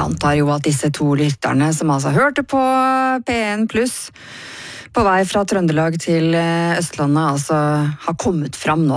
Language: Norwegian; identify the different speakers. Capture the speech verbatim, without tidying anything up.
Speaker 1: antar jo at disse to lytterne som altså hørte på P en pluss på vei fra Trøndelag til Østlandet, altså har kommet fram nå